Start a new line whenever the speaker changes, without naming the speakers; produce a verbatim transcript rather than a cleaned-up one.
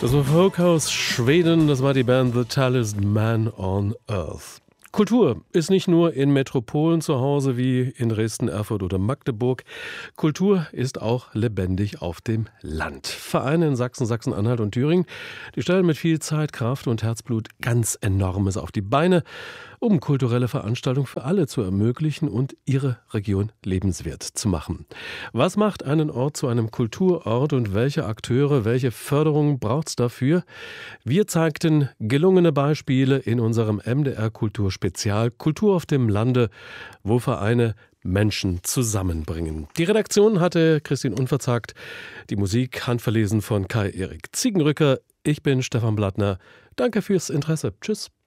Das war Folk aus Schweden, das war die Band The Tallest Man on Earth. Kultur ist nicht nur in Metropolen zu Hause wie in Dresden, Erfurt oder Magdeburg. Kultur ist auch lebendig auf dem Land. Vereine in Sachsen, Sachsen-Anhalt und Thüringen, die stellen mit viel Zeit, Kraft und Herzblut ganz Enormes auf die Beine, um kulturelle Veranstaltungen für alle zu ermöglichen und ihre Region lebenswert zu machen. Was macht einen Ort zu einem Kulturort und welche Akteure, welche Förderung braucht es dafür? Wir zeigten gelungene Beispiele in unserem M D R Kulturspezial Kultur auf dem Lande, wo Vereine Menschen zusammenbringen. Die Redaktion hatte Christine Unverzagt, die Musik handverlesen von Kai-Erik Ziegenrücker. Ich bin Stefan Blattner. Danke fürs Interesse. Tschüss.